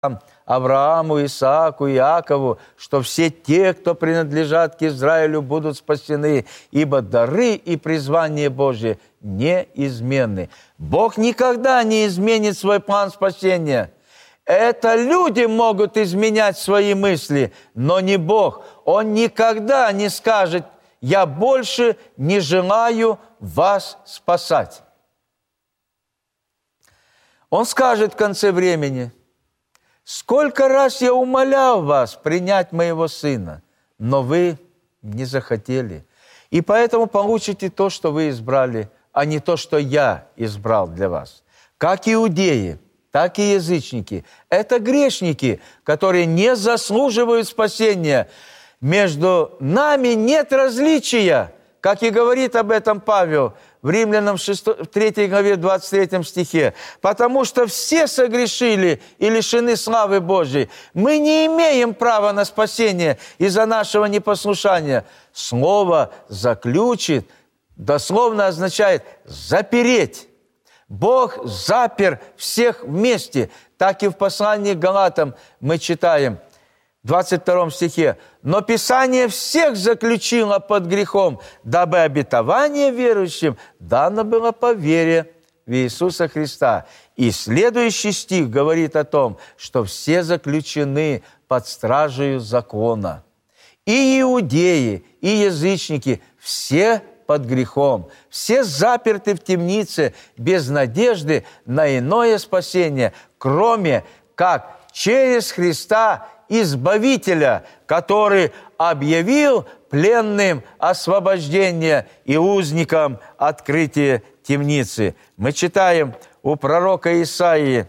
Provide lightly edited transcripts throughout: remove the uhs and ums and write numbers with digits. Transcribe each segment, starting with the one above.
Аврааму, Исааку, Иакову, что все те, кто принадлежат к Израилю, будут спасены, ибо дары и призвание Божие неизменны. Бог никогда не изменит свой план спасения. Это люди могут изменять свои мысли, но не Бог. Он никогда не скажет: «Я больше не желаю вас спасать». Он скажет в конце времени: «Сколько раз я умолял вас принять моего сына, но вы не захотели. И поэтому получите то, что вы избрали, а не то, что я избрал для вас». Как иудеи, так и язычники – это грешники, которые не заслуживают спасения. Между нами нет различия, как и говорит об этом Павел в Римлянам 3 главе 23 стихе. «Потому что все согрешили и лишены славы Божьей. Мы не имеем права на спасение из-за нашего непослушания». Слово «заключит» дословно означает «запереть». Бог запер всех вместе. Так и в послании к Галатам мы читаем в 22 стихе: «Но Писание всех заключило под грехом, дабы обетование верующим дано было по вере в Иисуса Христа». И следующий стих говорит о том, что все заключены под стражею закона. И иудеи, и язычники – все под грехом. Все заперты в темнице без надежды на иное спасение, кроме как через Христа Избавителя, который объявил пленным освобождение и узникам открытие темницы. Мы читаем у пророка Исаии,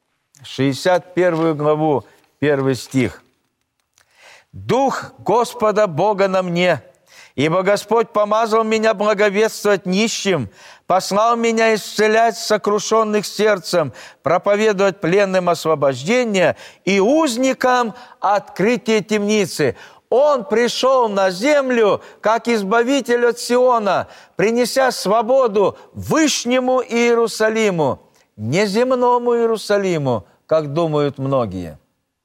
61 главу, 1 стих. «Дух Господа Бога на мне, ибо Господь помазал меня благовествовать нищим, послал меня исцелять сокрушенных сердцем, проповедовать пленным освобождение и узникам открытие темницы». Он пришел на землю, как избавитель от Сиона, принеся свободу Вышнему Иерусалиму, не земному Иерусалиму, как думают многие.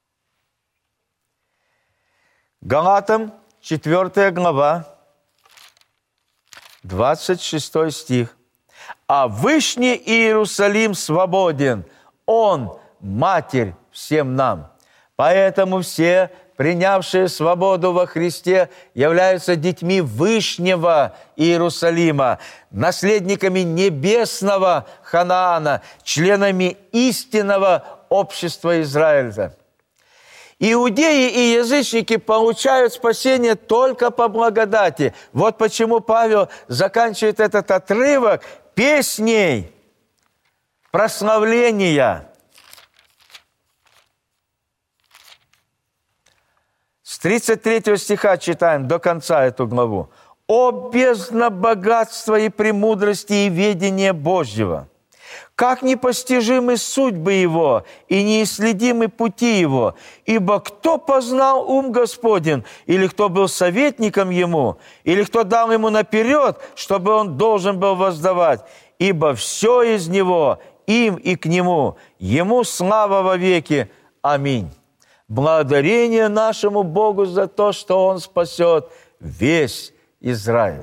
Галатам, 4 глава, 26 стих. «А Вышний Иерусалим свободен, Он – Матерь всем нам. Поэтому все, принявшие свободу во Христе, являются детьми Вышнего Иерусалима, наследниками небесного Ханаана, членами истинного общества Израиля». Иудеи и язычники получают спасение только по благодати. Вот почему Павел заканчивает этот отрывок песней прославления. С 33 стиха читаем до конца эту главу. «О бездна богатства и премудрости и ведения Божьего! Как непостижимы судьбы Его и неисследимы пути Его! Ибо кто познал ум Господень, или кто был советником Ему, или кто дал Ему наперед, чтобы Он должен был воздавать? Ибо все из Него, им и к Нему, Ему слава во веки. Аминь». Благодарение нашему Богу за то, что Он спасет весь Израиль.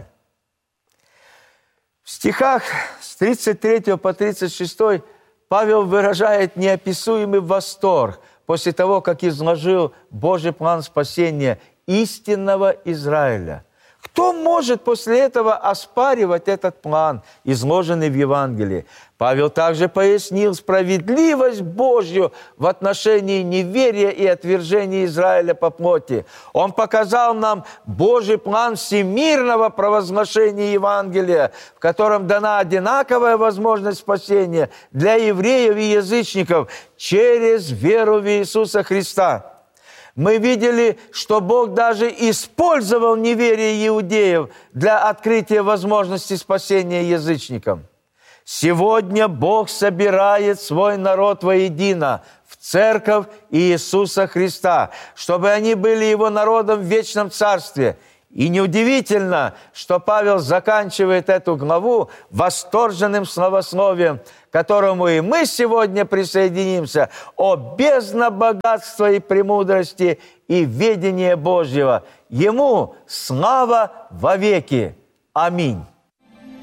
В стихах с 33 по 36 Павел выражает неописуемый восторг после того, как изложил Божий план спасения истинного Израиля. Кто может после этого оспаривать этот план, изложенный в Евангелии? Павел также пояснил справедливость Божью в отношении неверия и отвержения Израиля по плоти. Он показал нам Божий план всемирного провозглашения Евангелия, в котором дана одинаковая возможность спасения для евреев и язычников через веру в Иисуса Христа. Мы видели, что Бог даже использовал неверие иудеев для открытия возможности спасения язычникам. Сегодня Бог собирает свой народ воедино в церковь Иисуса Христа, чтобы они были Его народом в вечном царстве. И неудивительно, что Павел заканчивает эту главу восторженным словословием, к которому и мы сегодня присоединимся: «О бездна богатства и премудрости и ведения Божьего! Ему слава вовеки! Аминь!»